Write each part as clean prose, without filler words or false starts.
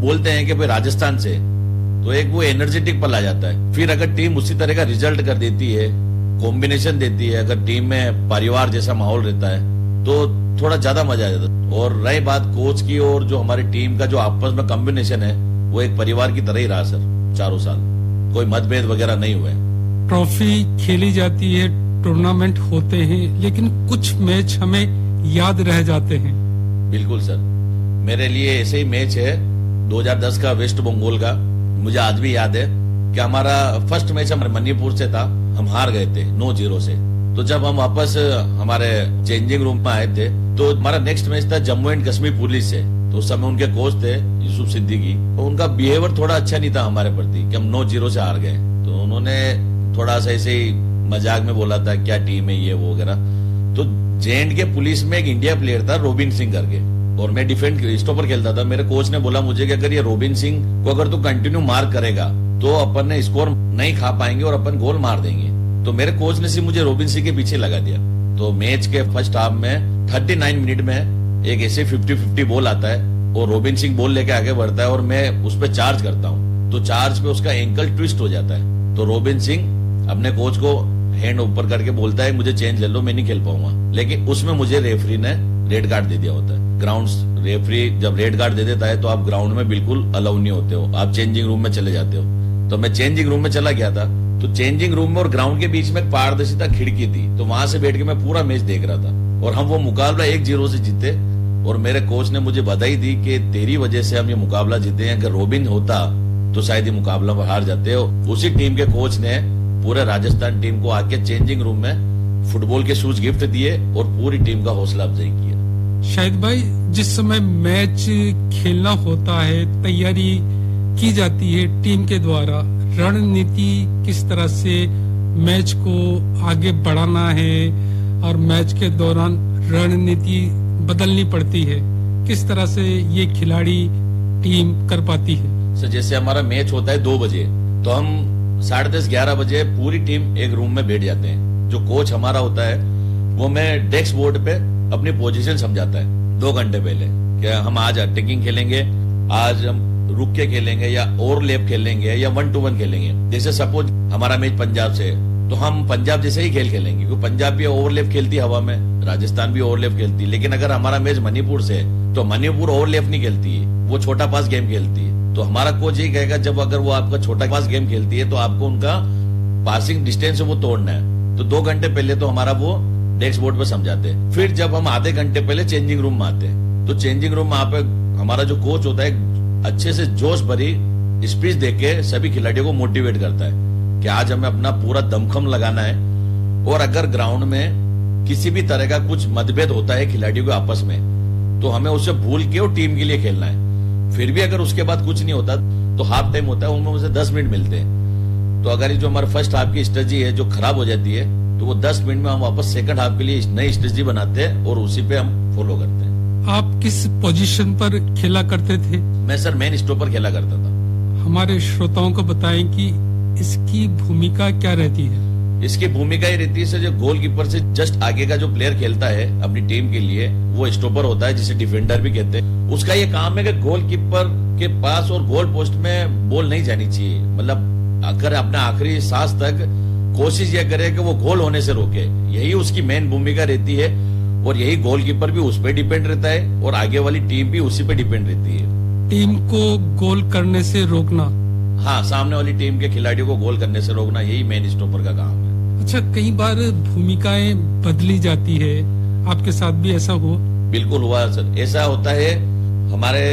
बोलते हैं कि भाई राजस्थान से, तो एक वो एनर्जेटिक पल आ जाता है। फिर अगर टीम उसी तरह का रिजल्ट कर देती है, कॉम्बिनेशन देती है, अगर टीम में परिवार जैसा माहौल रहता है तो थोड़ा ज्यादा मजा आ जाता है। और रही बात कोच की, और जो हमारी टीम का जो आपस में कॉम्बिनेशन है वो एक परिवार की तरह ही रहा सर। चारों साल कोई मतभेद वगैरह नहीं हुए। ट्रॉफी खेली जाती है, टूर्नामेंट होते हैं, लेकिन कुछ मैच हमें याद रह जाते हैं। बिल्कुल सर, मेरे लिए ऐसे ही मैच है 2010 का वेस्ट बंगाल का। मुझे आज भी याद है कि हमारा फर्स्ट मैच हमारे मणिपुर से था, हम हार गए थे 9-0 से। तो जब हम वापस हमारे चेंजिंग रूम में आए थे तो हमारा नेक्स्ट मैच था जम्मू एंड कश्मीर पुलिस से। तो उस समय उनके कोच थे यूसुफ सिद्दीकी, तो उनका बिहेवियर थोड़ा अच्छा नहीं था हमारे प्रति कि हम 9-0 से हार गए। तो उन्होंने थोड़ा सा ऐसे ही मजाक में बोला था क्या टीम है ये वो वगैरह। तो जे.एंड.के पुलिस में एक इंडिया प्लेयर था रोबिन सिंह करके, और मैं डिफेंड स्टॉपर खेलता था। मेरे कोच ने बोला मुझे कि अगर ये रोबिन सिंह को अगर तू कंटिन्यू मार करेगा तो अपन ने स्कोर नहीं खा पाएंगे और अपन गोल मार देंगे। तो मेरे कोच ने सिर्फ मुझे रोबिन सिंह के पीछे लगा दिया। तो मैच के फर्स्ट हाफ में 39 मिनट में एक ऐसे 50-50 बॉल आता है और रोबिन सिंह बॉल लेके आगे बढ़ता है और मैं उस पर चार्ज करता हूँ। तो चार्ज पे उसका एंकल ट्विस्ट हो जाता है। तो रोबिन सिंह अपने कोच को हैंड ऊपर करके बोलता है मुझे चेंज ले लो, मैं नहीं खेल पाऊंगा। लेकिन उसमें मुझे रेफरी ने रेड कार्ड दे दिया होता है। ग्राउंड रेफरी जब रेड कार्ड दे देता है तो आप ग्राउंड में बिल्कुल अलाउ नहीं होते हो, आप चेंजिंग रूम में चले जाते हो। तो मैं चेंजिंग रूम में चला गया था। तो चेंजिंग रूम में और ग्राउंड के बीच में एक पारदर्शिता खिड़की थी, तो वहां से बैठ के मैं पूरा मैच देख रहा था। और हम वो मुकाबला 1-0 से जीते। और मेरे कोच ने मुझे बधाई दी कि तेरी वजह से हम ये मुकाबला जीते हैं, अगर रोबिन होता तो शायद ये मुकाबला हार जाते। उसी टीम के कोच ने पूरे राजस्थान टीम को आके चेंजिंग रूम में फुटबॉल के शूज गिफ्ट दिए और पूरी टीम का हौसला अफजाई किया। शाहिद भाई, जिस समय मैच खेलना होता है, तैयारी की जाती है टीम के द्वारा, रणनीति किस तरह से मैच को आगे बढ़ाना है और मैच के दौरान रणनीति बदलनी पड़ती है, किस तरह से ये खिलाड़ी टीम कर पाती है? सर जैसे हमारा मैच होता है 2 बजे, तो हम 10:30-11 बजे पूरी टीम एक रूम में बैठ जाते हैं। जो कोच हमारा होता है वो मैं डेस्क बोर्ड पे अपनी पोजीशन समझाता है 2 घंटे पहले कि हम आज अटैकिंग खेलेंगे, आज हम रुक के खेलेंगे या ओवरलैप खेलेंगे या 1-to-1 खेलेंगे। जैसे सपोज हमारा मैच पंजाब से है तो हम पंजाब जैसे ही खेल खेलेंगे, क्योंकि पंजाब भी ओवरलैप खेलती है हवा में, राजस्थान भी ओवरलैप खेलती है। लेकिन अगर हमारा मैच मणिपुर से है तो मणिपुर ओवरलैप नहीं खेलती है, वो छोटा पास गेम खेलती है। तो हमारा कोच यही कहेगा जब अगर वो आपका छोटा पास गेम खेलती है तो आपको उनका पासिंग डिस्टेंस है वो तोड़ना है। तो 2 घंटे पहले तो हमारा वो डेस्क बोर्ड पे समझाते हैं। फिर जब हम आधे घंटे पहले चेंजिंग रूम में आते हैं तो चेंजिंग रूम में आप हमारा जो कोच होता है अच्छे से जोश भरी स्पीच देके सभी खिलाड़ियों को मोटिवेट करता है कि आज हमें अपना पूरा दमखम लगाना है। और अगर ग्राउंड में किसी भी तरह का कुछ मतभेद होता है खिलाड़ियों के आपस में तो हमें उसे भूल के और टीम के लिए खेलना है। फिर भी अगर उसके बाद कुछ नहीं होता तो हाफ टाइम होता है, उनमें मुझे 10 मिनट मिलते हैं। तो अगर ये जो हमारा फर्स्ट हाफ की स्ट्रेटजी है जो खराब हो जाती है तो वो 10 मिनट में हम वापस सेकंड हाफ के लिए नई स्ट्रेटजी बनाते हैं और उसी पे हम फॉलो करते हैं। आप किस पोजीशन पर खेला करते थे? मैं सर मेन स्टॉपर खेला करता था। हमारे श्रोताओं को बताएं कि इसकी भूमिका क्या रहती है? इसकी भूमिका ये रहती है सर, जो गोलकीपर से जस्ट आगे का जो प्लेयर खेलता है अपनी टीम के लिए वो स्टॉपर होता है, जिसे डिफेंडर भी कहते हैं। उसका ये काम है कि गोलकीपर के पास और गोल पोस्ट में बॉल नहीं जानी चाहिए, मतलब अगर अपने आखिरी सांस तक कोशिश ये करे कि वो गोल होने से रोके। यही उसकी मेन भूमिका रहती है और यही गोलकीपर भी उस पर डिपेंड रहता है और आगे वाली टीम भी उसी पे डिपेंड रहती है। टीम को गोल करने से रोकना? हाँ, सामने वाली टीम के खिलाड़ियों को गोल करने से रोकना, यही मेन स्टॉपर का काम है। अच्छा, कई बार भूमिकाएं बदली जाती है, आपके साथ भी ऐसा हुआ? बिल्कुल हुआ सर, ऐसा होता है। हमारे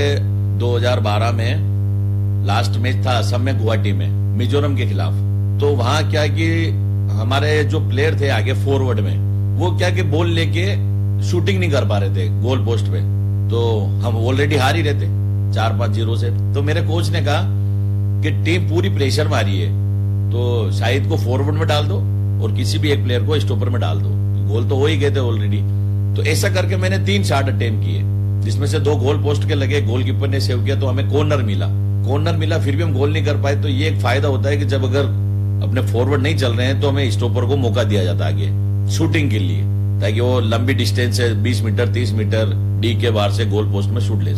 2012 में लास्ट मैच था असम में गुवाहाटी में मिजोरम के खिलाफ। तो वहां क्या कि हमारे जो प्लेयर थे आगे फॉरवर्ड में वो क्या कि बॉल लेके शूटिंग नहीं कर पा रहे थे गोल पोस्ट पे। तो हम ऑलरेडी हार ही रहते 4-5-0 से। तो मेरे कोच ने कहा कि टीम पूरी प्रेशर में आ रही है तो शाहिद को फॉरवर्ड में डाल दो और किसी भी एक प्लेयर को स्टॉपर में डाल दो, गोल तो हो ही गए थे ऑलरेडी। तो ऐसा करके मैंने 3 शॉट अटेम्प्ट किए जिसमें से 2 गोल पोस्ट के लगे, गोलकीपर ने सेव किया तो हमें कॉर्नर मिला फिर भी हम गोल नहीं कर पाए। तो ये एक फायदा होता है कि जब अगर अपने फॉरवर्ड नहीं चल रहे हैं तो हमें स्टॉपर को मौका दिया जाता है आगे शूटिंग के लिए, ताकि वो लंबी डिस्टेंस है 20 मीटर 30 मीटर डी के बाहर से गोल पोस्ट में शूट ले।